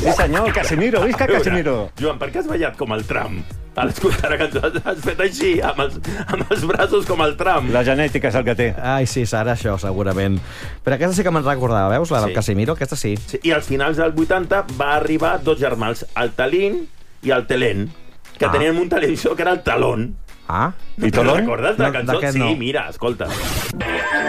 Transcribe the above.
Sí, senyor, Casimiro, visca Casimiro. Joan, per què has ballat com el tram? A l'escoltar la cançó has fet així, amb els braços com el tram. La genètica és el que té. Ai, sí, serà això, segurament. Però aquesta sí que me'n recordava, veus? La del Casimiro, aquesta sí. I als finals del 80 va arribar dos germans, el Talín i el Telén, que tenien un televisor que era el Talón. Ah? I Tolón? Recordes de la cançó? Sí, mira, escolta.